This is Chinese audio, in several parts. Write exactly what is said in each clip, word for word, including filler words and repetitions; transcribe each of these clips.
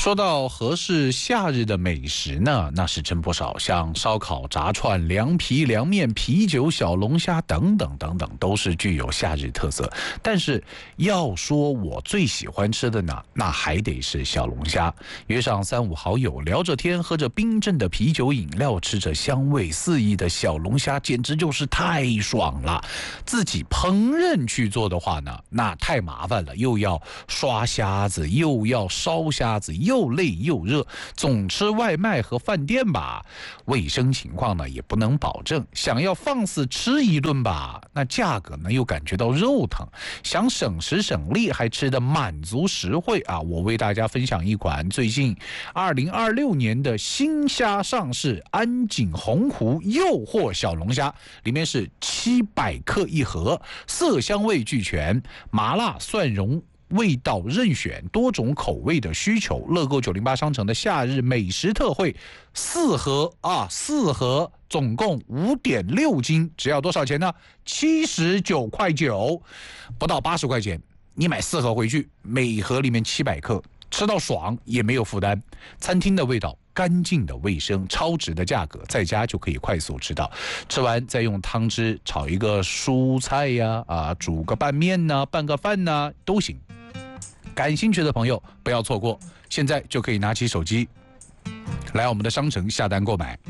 说到合适夏日的美食呢，那是真不少，像烧烤、炸串、凉皮、凉面、啤酒、小龙虾等等等等，都是具有夏日特色。但是要说我最喜欢吃的呢，那还得是小龙虾。约上三五好友，聊着天，喝着冰镇的啤酒饮料，吃着香味四溢的小龙虾，简直就是太爽了。自己烹饪去做的话呢，那太麻烦了，又要刷虾子，又要烧虾子，又累又热，总吃外卖和饭店吧，卫生情况呢也不能保证，想要放肆吃一顿吧，那价格呢又感觉到肉疼，想省时省力还吃得满足实惠啊！我为大家分享一款最近二零二六年的新虾上市，安井洪湖诱惑小龙虾，里面是七百克一盒，色香味俱全，麻辣蒜蓉味道任选，多种口味的需求。乐购九零八商城的夏日美食特惠，四盒啊，四盒总共五点六斤，只要多少钱呢？七十九块九，不到八十块钱。你买四盒回去，每盒里面七百克，吃到爽也没有负担。餐厅的味道，干净的卫生，超值的价格，在家就可以快速吃到。吃完再用汤汁炒一个蔬菜呀，啊，煮个拌面呐，拌个饭呐，都行。感兴趣的朋友不要错过，现在就可以拿起手机来我们的商城下单购买。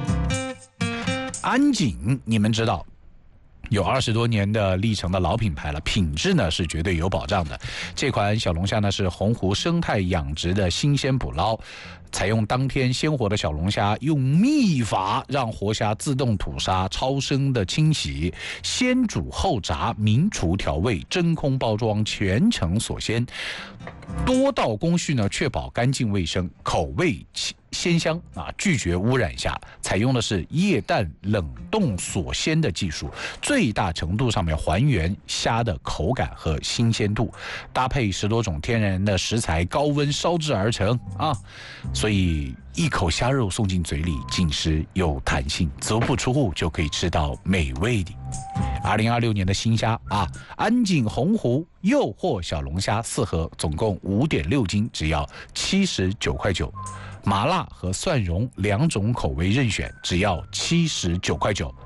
安井你们知道有二十多年的历程的老品牌了，品质呢是绝对有保障的。这款小龙虾呢是洪湖生态养殖的新鲜捕捞，采用当天鲜活的小龙虾，用秘法让活虾自动吐沙，超声的清洗，先煮后炸，明厨调味，真空包装，全程锁鲜。多道工序呢，确保干净卫生，口味鲜香啊，拒绝污染下，采用的是液氮冷冻锁鲜的技术，最大程度上面还原虾的口感和新鲜度，搭配十多种天然的食材，高温烧制而成啊，所以一口虾肉送进嘴里，紧实有弹性，足不出户就可以吃到美味的。二零二六年的新虾啊，安井洪湖诱惑小龙虾四盒，总共五点六斤，只要七十九块九。麻辣和蒜蓉两种口味任选，只要七十九块九。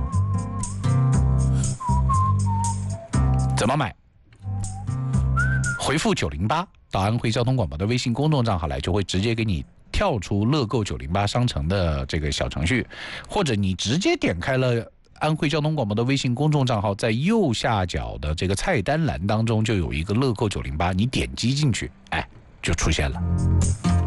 怎么买？回复九零八到安徽交通广播的微信公众账号来，就会直接给你跳出乐购九零八商城的这个小程序，或者你直接点开了安徽交通广播的微信公众账号，在右下角的这个菜单栏当中就有一个乐购九零八，你点击进去，哎，就出现了。